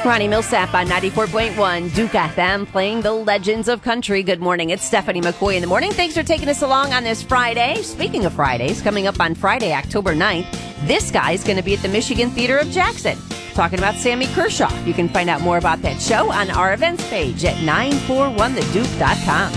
Ronnie Millsap on 94.1 Duke FM playing the legends of country. Good morning. It's Stephanie McCoy in the morning. Thanks for taking us along on this Friday. Speaking of Fridays, coming up on Friday, October 9th, this guy's going to be at the Michigan Theater of Jackson talking about Sammy Kershaw. You can find out more about that show on our events page at 941theduke.com.